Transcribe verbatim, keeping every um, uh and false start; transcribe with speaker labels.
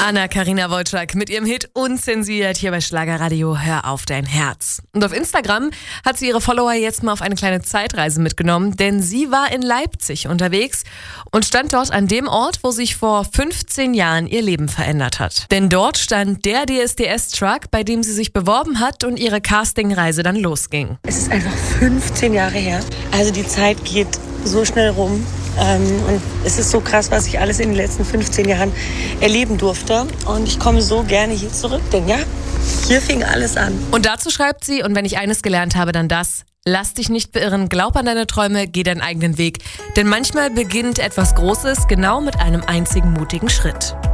Speaker 1: Anna-Karina Wojcik mit ihrem Hit Unzensiert hier bei Schlagerradio Hör auf dein Herz. Und auf Instagram hat sie ihre Follower jetzt mal auf eine kleine Zeitreise mitgenommen, denn sie war in Leipzig unterwegs und stand dort an dem Ort, wo sich vor fünfzehn Jahren ihr Leben verändert hat. Denn dort stand der D S D S-Truck, bei dem sie sich beworben hat und ihre Castingreise dann losging.
Speaker 2: Es ist einfach fünfzehn Jahre her. Also die Zeit geht so schnell rum. Ähm, und es ist so krass, was ich alles in den letzten fünfzehn Jahren erleben durfte. Und ich komme so gerne hier zurück, denn ja, hier fing alles an.
Speaker 1: Und dazu schreibt sie, und wenn ich eines gelernt habe, dann das: Lass dich nicht beirren, glaub an deine Träume, geh deinen eigenen Weg. Denn manchmal beginnt etwas Großes genau mit einem einzigen mutigen Schritt.